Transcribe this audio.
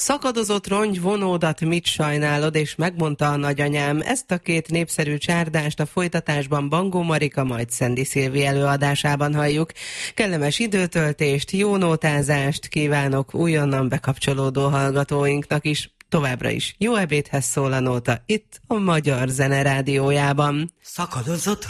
Szakadozott rongy vonódat mit sajnálod, és megmondta a nagyanyám. Ezt a két népszerű csárdást a folytatásban Bangó Marika, majd Szendi Szilvi előadásában halljuk. Kellemes időtöltést, jó nótázást kívánok újonnan bekapcsolódó hallgatóinknak is. Továbbra is jó ebédhez szól a nóta itt a Magyar Zene Rádiójában. Szakadozott